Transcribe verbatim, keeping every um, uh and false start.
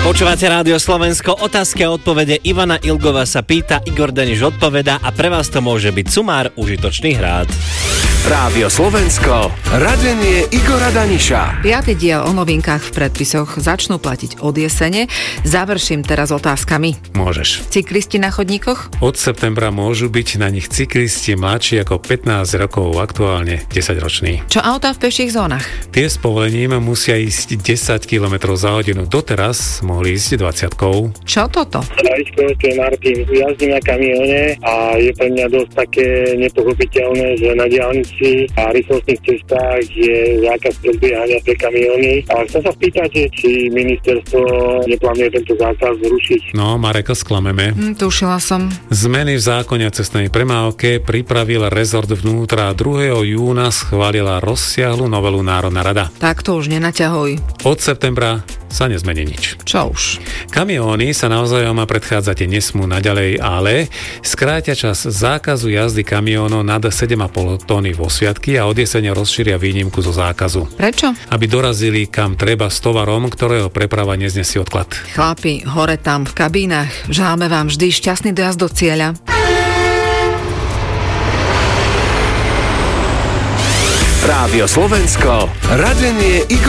Počúvate Rádio Slovensko, otázky a odpovede Ivana Ilgova sa pýta, Igor Daniš odpoveda a pre vás to môže byť sumár užitočných rád. Rádio Slovensko, radenie Igora Daniša. Piaty diel o novinkách v predpisoch začnú platiť od jesene. Završím teraz otázkami. Môžeš. Cyklisti na chodníkoch? Od septembra môžu byť na nich cyklisti mladší ako pätnásť rokov, aktuálne desaťroční. Čo autá v peších zónach? Tie s povolením musia ísť desať kilometrov za hodinu. Doteraz mohli ísť dvadsiatkou. Čo toto? Rajsko, to je Martin. Jazdím na kamióne a je pre mňa dosť také nepochopiteľné, že na diaľnici a rýchlostných cestách je zákaz predbiehania pre kamióny. A chcem sa spýtať, či ministerstvo neplánuje tento zákaz zrušiť. No, Mareko, sklameme. Hm, tušila som. Zmeny v zákone o cestnej premávke pripravil rezort vnútra. druhého júna schválila rozsiahlu novelu Národná rada. Tak to už nenaťahuj. Od septembra sa nezmení nič. Čo už? Kamióny sa navzájom a predchádzate nesmú naďalej, ale skrátia čas zákazu jazdy kamiónov nad sedem a pol tóny vo sviatky a od jesene rozšíria výnimku zo zákazu. Prečo? Aby dorazili kam treba s tovarom, ktorého preprava neznesie odklad. Chlapi, hore tam v kabínach, želáme vám vždy šťastný dojazd do cieľa. Rádio Slovensko, radenie Igora